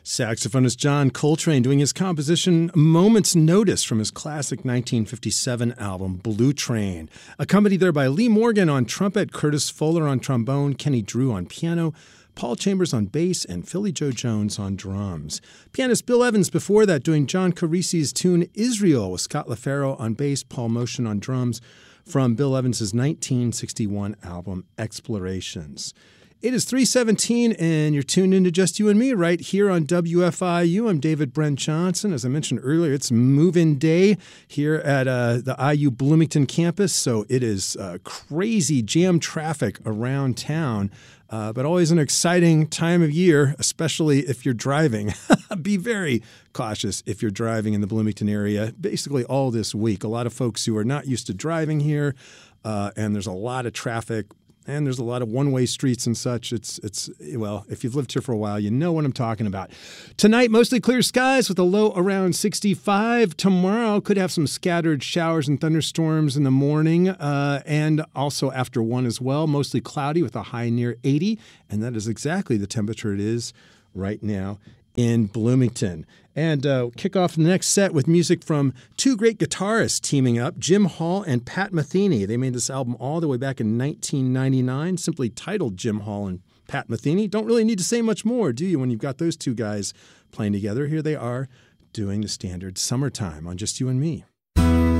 Saxophonist John Coltrane doing his composition Moment's Notice from his classic 1957 album Blue Train. Accompanied there by Lee Morgan on trumpet, Curtis Fuller on trombone, Kenny Drew on piano, Paul Chambers on bass, and Philly Joe Jones on drums. Pianist Bill Evans before that doing John Carisi's tune Israel with Scott LaFaro on bass, Paul Motion on drums from Bill Evans's 1961 album Explorations. It is 3:17, and you're tuned into Just You and Me right here on WFIU. I'm David Brent Johnson. As I mentioned earlier, it's move-in day here at the IU Bloomington campus, so it is crazy jam traffic around town, but always an exciting time of year, especially if you're driving. Be very cautious if you're driving in the Bloomington area, basically all this week. A lot of folks who are not used to driving here, and there's a lot of traffic. And there's a lot of one-way streets and such. Well, if you've lived here for a while, you know what I'm talking about. Tonight, mostly clear skies with a low around 65. Tomorrow could have some scattered showers and thunderstorms in the morning and also after 1 as well. Mostly cloudy with a high near 80. And that is exactly the temperature it is right now in Bloomington. And kick off the next set with music from two great guitarists teaming up, Jim Hall and Pat Metheny. They made this album all the way back in 1999, simply titled Jim Hall and Pat Metheny. Don't really need to say much more, do you, when you've got those two guys playing together? Here they are doing the standard Summertime on Just You and Me.